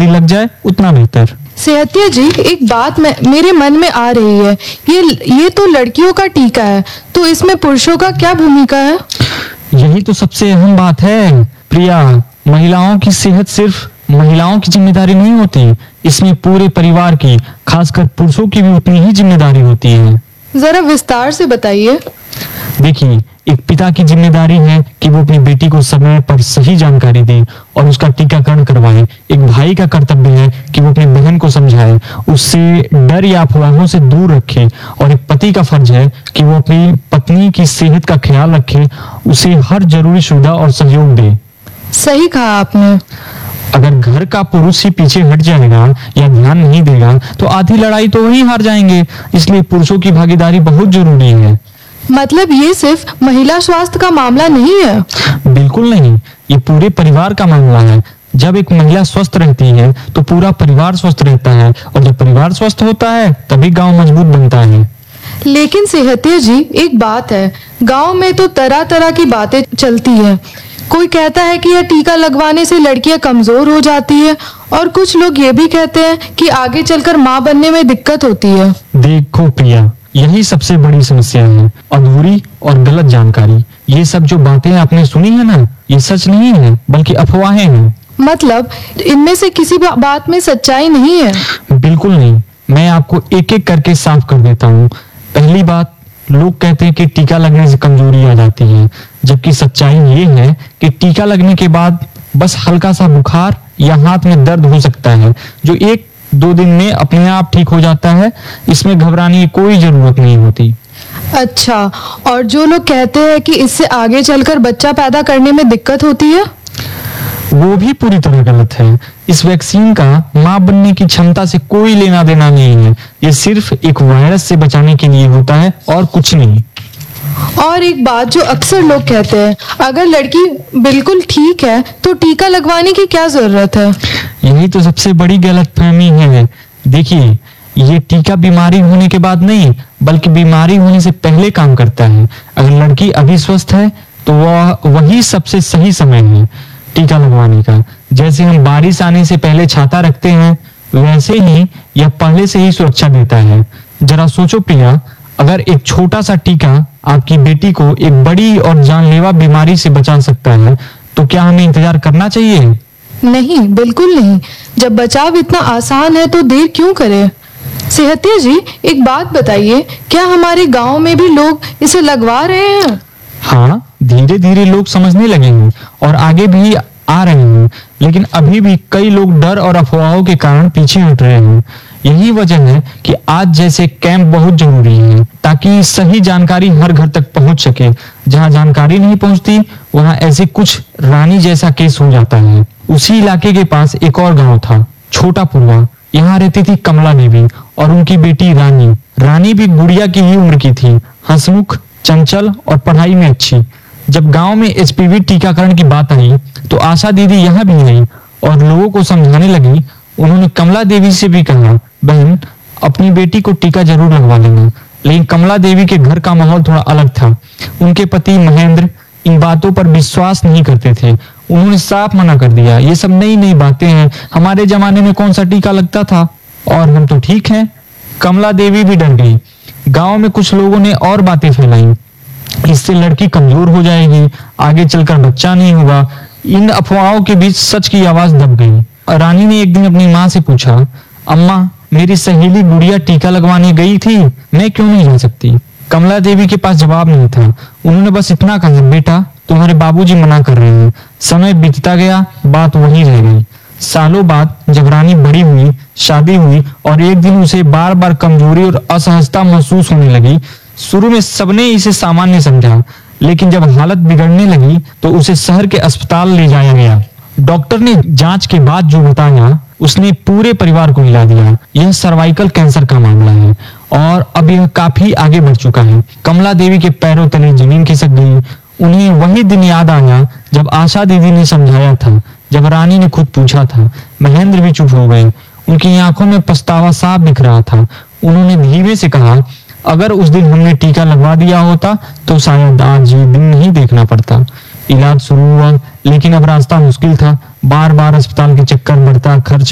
जल्दी लग जाए उतना बेहतर। सेहतिया जी, एक बात मेरे मन में आ रही है। ये तो लड़कियों का टीका है, तो इसमें पुरुषों का क्या भूमिका है? यही तो सबसे अहम बात है प्रिया। महिलाओं की सेहत सिर्फ महिलाओं की जिम्मेदारी नहीं होती, इसमें पूरे परिवार की, खासकर पुरुषों की भी उतनी ही जिम्मेदारी होती है। जरा विस्तार से बताइए। देखिए, एक पिता की जिम्मेदारी है कि वो अपनी बेटी को समय पर सही जानकारी दे और उसका टीकाकरण करवाए। एक भाई का कर्तव्य है कि वो अपनी बहन को समझाए, उससे डर या अफवाहों से दूर रखे। और एक पति का फर्ज है कि वो अपनी पत्नी की सेहत का ख्याल रखे, उसे हर जरूरी सुविधा और सहयोग दे। सही कहा आपने। अगर घर का पुरुष ही पीछे हट जाएगा या ध्यान नहीं देगा तो आधी लड़ाई तो वही हार जाएंगे। इसलिए पुरुषों की भागीदारी बहुत जरूरी है। मतलब ये सिर्फ महिला स्वास्थ्य का मामला नहीं है? बिल्कुल नहीं, ये पूरे परिवार का मामला है। जब एक महिला स्वस्थ रहती है तो पूरा परिवार स्वस्थ रहता है, और जब परिवार स्वस्थ होता है तभी गांव मजबूत बनता है। लेकिन सेहतिया जी, एक बात है, गांव में तो तरह तरह की बातें चलती है। कोई कहता है कि यह टीका लगवाने से लड़कियां कमजोर हो जाती है, और कुछ लोग ये भी कहते हैं कि आगे चलकर माँ बनने में दिक्कत होती है। देखो प्रिया, यही सबसे बड़ी समस्या है, अधूरी और गलत जानकारी। ये सब जो बातें आपने सुनी है ना, ये सच नहीं है बल्कि अफवाहें हैं। मतलब इनमें से किसी बात में सच्चाई नहीं है? बिल्कुल नहीं। मैं आपको एक एक करके साफ कर देता हूँ। पहली बात, लोग कहते हैं कि टीका लगने से कमजोरी आ जाती है, जबकि सच्चाई ये है कि टीका लगने के बाद बस हल्का सा बुखार या हाथ में दर्द हो सकता है, जो 1-2 दिन में अपने आप ठीक हो जाता है। इसमें घबराने की कोई जरूरत नहीं होती। अच्छा, और जो लोग कहते हैं कि इससे आगे चलकर बच्चा पैदा करने में दिक्कत होती है, वो भी पूरी तरह गलत है। इस वैक्सीन का मां बनने की क्षमता से कोई लेना देना नहीं है। ये सिर्फ एक वायरस से बचाने के लिए होता है और कुछ नहीं। और एक बात जो अक्सर लोग कहते हैं, अगर लड़की बिल्कुल ठीक है तो टीका लगवाने की क्या जरूरत है? यही तो सबसे बड़ी गलतफहमी है। देखिए, ये टीका बीमारी होने के बाद नहीं बल्कि बीमारी होने से पहले काम करता है। अगर लड़की अभी स्वस्थ है तो वही सबसे सही समय है टीका लगवाने का। जैसे हम बारिश आने से पहले छाता रखते हैं, वैसे ही यह पहले से ही सुरक्षा देता है। जरा सोचो प्रिया, अगर एक छोटा सा टीका आपकी बेटी को एक बड़ी और जानलेवा बीमारी से बचा सकता है, तो क्या हमें इंतजार करना चाहिए? नहीं, बिल्कुल नहीं। जब बचाव इतना आसान है तो देर क्यों करें? सेहतिया जी, एक बात बताइए, क्या हमारे गांव में भी लोग इसे लगवा रहे हैं? हाँ, धीरे धीरे लोग समझने लगे हैं और आगे भी आ रहे हैं, लेकिन अभी भी कई लोग डर और अफवाहों के कारण पीछे हट रहे हैं। यही वजह है कि आज जैसे कैंप बहुत जरूरी है, ताकि सही जानकारी हर घर तक पहुंच सके। जहां जानकारी नहीं पहुंचती वहां ऐसे कुछ रानी जैसा केस हो जाता है। उसी इलाके के पास एक और गांव था, छोटा पुरवा। यहाँ रहती थी कमला देवी और उनकी बेटी रानी। रानी भी गुड़िया की ही उम्र की थी, हंसमुख, चंचल और पढ़ाई में अच्छी। जब गांव में एचपीवी टीकाकरण की बात आई तो आशा दीदी यहाँ भी आई और लोगों को समझाने लगी। उन्होंने कमला देवी से भी कहा, बहन, अपनी बेटी को टीका जरूर लगवा लेना। लेकिन कमला देवी के घर का माहौल थोड़ा अलग था। उनके पति महेंद्र इन बातों पर विश्वास नहीं करते थे। उन्होंने साफ मना कर दिया, ये सब नई नई बातें हैं, हमारे जमाने में कौन सा टीका लगता था और हम तो ठीक हैं। कमला देवी भी डर गई। गांव में कुछ लोगों ने और बातें फैलाई, इससे लड़की कमजोर हो जाएगी, आगे चलकर बच्चा नहीं होगा। इन अफवाहों के बीच सच की आवाज दब गई। रानी ने एक दिन अपनी माँ से पूछा, अम्मा, मेरी सहेली गुड़िया टीका लगवाने गई थी, मैं क्यों नहीं जा सकती? कमला देवी के पास जवाब नहीं था। उन्होंने बस इतना कहा, बेटा, तुम्हारे बाबूजी मना कर रहे हैं। समय बीतता गया, बात वहीं रह गई। सालों बाद जब रानी बड़ी हुई, शादी हुई और एक दिन उसे बार बार कमजोरी और असहजता महसूस होने लगी। शुरू में सबने इसे सामान्य समझा, लेकिन जब हालत बिगड़ने लगी तो उसे शहर के अस्पताल ले जाया गया। डॉक्टर ने जांच के बाद जो बताया उसने पूरे परिवार को हिला दिया। यह सर्वाइकल कैंसर का मामला है और अब यह काफी आगे बढ़ चुका है। कमला देवी के पैरों तले जमीन खिसक गई। उन्हें वही दिन याद आया जब आशा दीदी ने समझाया था, जब रानी ने खुद पूछा था। महेंद्र भी चुप हो गए। उनकी आंखों में पछतावा साफ दिख रहा था। उन्होंने धीमे से कहा, अगर उस दिन हमने टीका लगवा दिया होता तो शायद आज ये दिन नहीं देखना पड़ता। इलाज शुरू हुआ, लेकिन अब रास्ता मुश्किल था। बार बार अस्पताल के चक्कर, बढ़ता खर्च